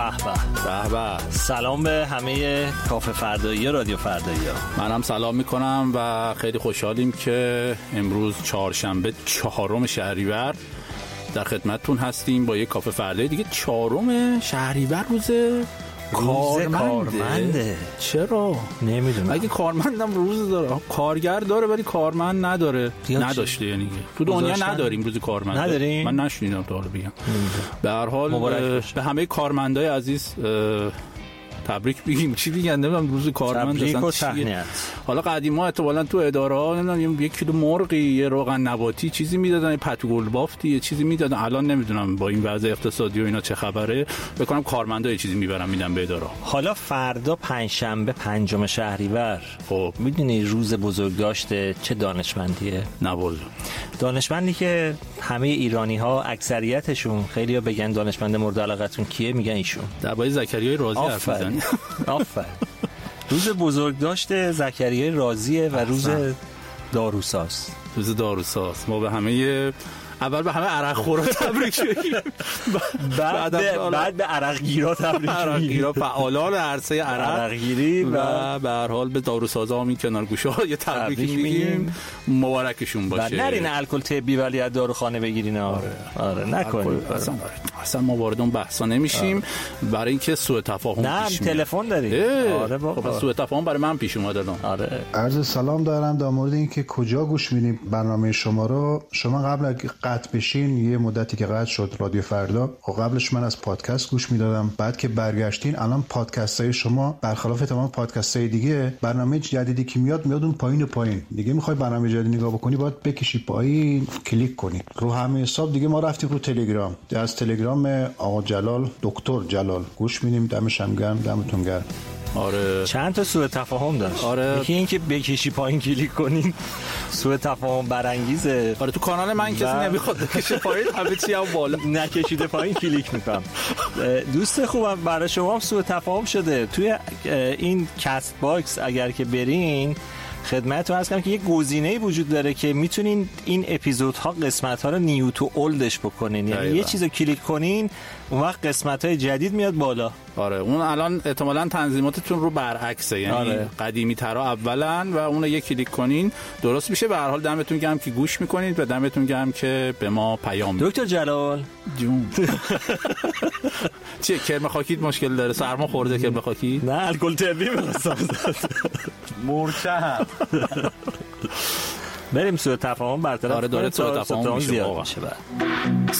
به به. سلام به همه کافه فردایی رادیو فردایی. منم سلام میکنم و خیلی خوشحالیم که امروز چهارشنبه 4 شهریور در خدمتتون هستیم با یک کافه فردایی دیگه. 4 شهریور روز کارمنده. چرا؟ نمیدونم. اگه کارمندم روز داره، کارگر داره ولی کارمند نداره. نداشته یعنی تو دنیا نداریم روز کارمند. نداریم؟ من نشنیدم تا حالا بگم. به هر حال به همه کارمندای عزیز تبریک بگیم. چی میگن نمیدونم روز کارمند اصلا چیه. حالا قدیما احتمالاً تو اداره ها نمیدونم 1 کیلو مرغی، یه روغن نباتی چیزی میدادن، پتو گل بافتی یه چیزی میدادن. الان نمیدونم با این وضع اقتصادی و اینا چه خبره. بکنم کارمندا یه چیزی میبرن میدن به اداره. حالا فردا پنجشنبه 5 شهریور، خب میدونی روز بزرگداشت چه دانشمندیه؟ نه والله. دانشمندی که همه ایرانی ها اکثریتشون خیلی‌ها بگن دانشمند مورد علاقتون کیه، میگن ایشون. درباره زکریای رازی حرف میزنی. آفرین. روز بزرگداشت زکریای رازیه و روز داروساست. روز داروساست. ما به همه اول به همه عرق خورا تبریک بگیم. بعد به عرق گیرا تبریک بگیم. عرق گیرا فعالان عرصه عرق گیری و به هر حال به داروسازا همین کنارگوشا یه تبریک میگیم. مبارکشون باشه. نرین الکل طبی ولی از داروخانه بگیرین. آره نکنید. اصلا ما وارد اون بحثا نمیشیم برای اینکه سوء تفاهم پیش میاد. تلفن داریم. آره بابا. سوء تفاهم برای من پیش اومد الان. آره. عرض سلام دارم در مورد اینکه کجا گوش میدیم برنامه شما رو. شما قبل قطع بشین یه مدتی که قطع شد رادیو فردا، خب قبلش من از پادکست گوش میدادم. بعد که برگشتین الان پادکست های شما برخلاف تمام پادکست های دیگه، برنامه جدیدی که میاد اون پایین دیگه. میخوای برنامه جدید نگاه بکنی باید بکشی پایین، کلیک کنی رو همه حساب. دیگه ما رفتیم رو تلگرام. از تلگرام آقا جلال، دکتر جلال گوش میدیم. دمشم گرم، دمتون گرم. آره چند تا سوء تفاهم داشت. آره یکی این که بکشی پایین کلیک کنین سوء تفاهم برانگیزه. آره تو کانال من کسی نمیخواد بکشه پایین، همه چی هم بالا نکشیده پایین کلیک میکنم. دوست خوبم برای شما هم سوء تفاهم شده توی این کست باکس. اگر که برین خدمتتون عرض کنم که یه گزینه‌ای وجود داره که میتونین این اپیزودها قسمت‌ها رو نیو تو اولدش بکنین. یعنی یه چیزو کلیک کنین اون وقت قسمت‌های جدید میاد بالا. آره اون الان احتمالاً تنظیماتتون رو برعکسه، یعنی قدیمی ترا اولا و اون رو یک کلیک کنین درست میشه. به هر حال دمتون گرم که گوش میکنید و دمتون گرم که به ما پیام میدید. دکتر جلال جون چیه کرم خاکیت مشکل داره؟ سرما خورده کرم خاکی؟ نه الکل طبی می‌خواستم. مرچه بریم سوء تفاهم برطرف. آره داره سوء تفاهم میشه.